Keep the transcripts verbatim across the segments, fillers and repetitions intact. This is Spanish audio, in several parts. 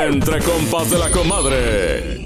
Entre compas de la comadre.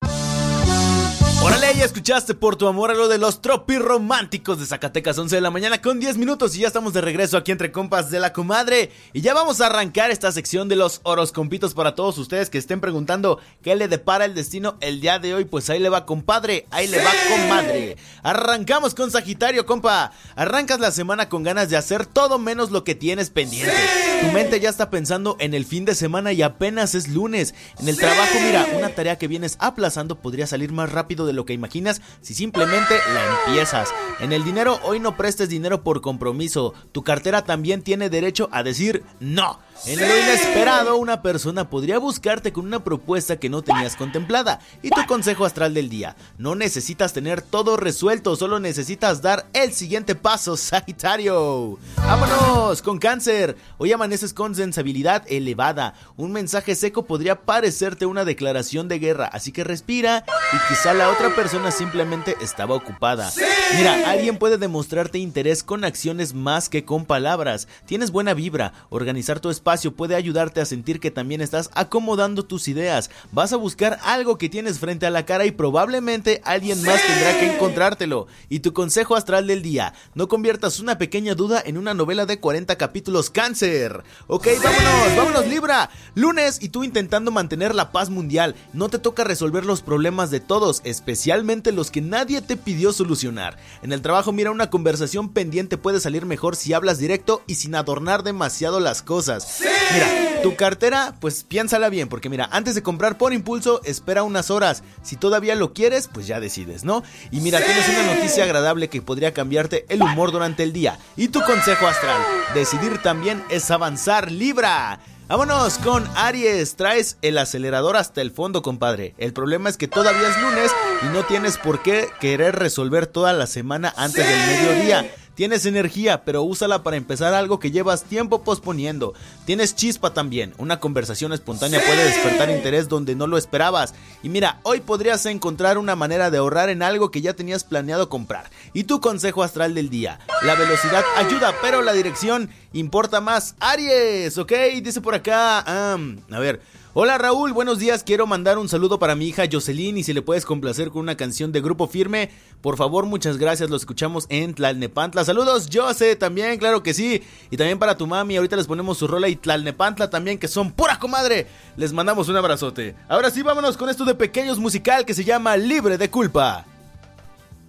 Órale, ya escuchaste Por tu amor a lo de los tropirrománticos de Zacatecas, once de la mañana con diez minutos y ya estamos de regreso aquí entre compas de la comadre. Y ya vamos a arrancar esta sección de los horoscompitos para todos ustedes que estén preguntando qué le depara el destino el día de hoy. Pues ahí le va, compadre, ahí le va, comadre. Arrancamos con Sagitario, compa. Arrancas la semana con ganas de hacer todo menos lo que tienes pendiente. Tu mente ya está pensando en el fin de semana y apenas es lunes. En el trabajo, mira, una tarea que vienes aplazando podría salir más rápido de lo que imaginas si simplemente la empiezas. En el dinero, hoy no prestes dinero por compromiso. Tu cartera también tiene derecho a decir no. En lo inesperado, una persona podría buscarte con una propuesta que no tenías contemplada. Y tu consejo astral del día: no necesitas tener todo resuelto, solo necesitas dar el siguiente paso, Sagitario. Vámonos con Cáncer. Hoy amaneces con sensibilidad elevada. Un mensaje seco podría parecerte una declaración de guerra, así que respira y quizá la otra persona simplemente estaba ocupada. Mira, alguien puede demostrarte interés con acciones más que con palabras. Tienes buena vibra. Organizar tu espacio puede ayudarte a sentir que también estás acomodando tus ideas. Vas a buscar algo que tienes frente a la cara y probablemente alguien más tendrá que encontrártelo. Y tu consejo astral del día: no conviertas una pequeña duda en una novela de cuarenta capítulos, Cáncer. Ok, vámonos, vámonos, Libra. Lunes y tú intentando mantener la paz mundial. No te toca resolver los problemas de todos, especialmente los que nadie te pidió solucionar. En el trabajo, mira, una conversación pendiente puede salir mejor si hablas directo y sin adornar demasiado las cosas. Mira, tu cartera, pues piénsala bien, porque mira, antes de comprar por impulso, espera unas horas. Si todavía lo quieres, pues ya decides, ¿no? Y mira, tienes una noticia agradable que podría cambiarte el humor durante el día. Y tu consejo astral: decidir también es avanzar, Libra. Vámonos con Aries. Traes el acelerador hasta el fondo, compadre. El problema es que todavía es lunes y no tienes por qué querer resolver toda la semana antes del mediodía. Tienes energía, pero úsala para empezar algo que llevas tiempo posponiendo. Tienes chispa también. Una conversación espontánea puede despertar interés donde no lo esperabas. Y mira, hoy podrías encontrar una manera de ahorrar en algo que ya tenías planeado comprar. Y tu consejo astral del día: la velocidad ayuda, pero la dirección importa más, Aries. Ok, dice por acá, um, a ver... Hola Raúl, buenos días, quiero mandar un saludo para mi hija Jocelyn y si le puedes complacer con una canción de Grupo Firme, por favor, muchas gracias, lo escuchamos en Tlalnepantla. Saludos Jose, también, claro que sí, y también para tu mami, ahorita les ponemos su rola y Tlalnepantla también, que son pura comadre, les mandamos un abrazote. Ahora sí, vámonos con esto de Pequeños Musical que se llama Libre de Culpa.